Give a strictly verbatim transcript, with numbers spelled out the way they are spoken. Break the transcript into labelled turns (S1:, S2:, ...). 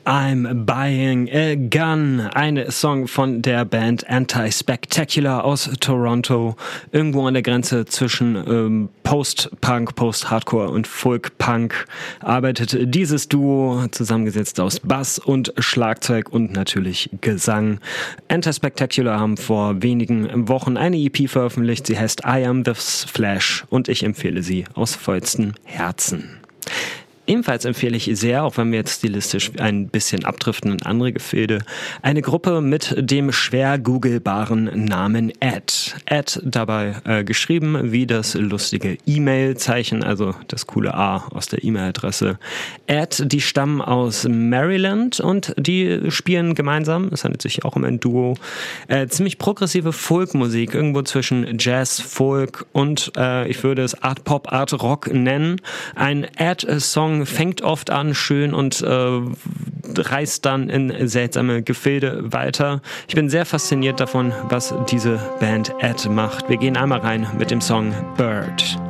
S1: I'm Buying a Gun, ein Song von der Band Anti-Spectacular aus Toronto, irgendwo an der Grenze zwischen ähm, Post-Punk, Post-Hardcore und Folk-Punk arbeitet dieses Duo, zusammengesetzt aus Bass und Schlagzeug und natürlich Gesang. Anti-Spectacular haben vor wenigen Wochen eine E P veröffentlicht, sie heißt I Am This Flash und ich empfehle sie aus vollstem Herzen. Ebenfalls empfehle ich sehr, auch wenn wir jetzt stilistisch ein bisschen abdriften in andere Gefilde, eine Gruppe mit dem schwer googelbaren Namen Ad. Ad dabei äh, geschrieben wie das lustige E-Mail-Zeichen, also das coole A aus der E-Mail-Adresse. Ad, die stammen aus Maryland und die spielen gemeinsam, es handelt sich auch um ein Duo, äh, ziemlich progressive Folkmusik, irgendwo zwischen Jazz, Folk und äh, ich würde es Art Pop, Art Rock nennen. Ein Ad-Song fängt oft an schön und äh, reißt dann in seltsame Gefilde weiter. Ich bin sehr fasziniert davon, was diese Band Ad macht. Wir gehen einmal rein mit dem Song Bird.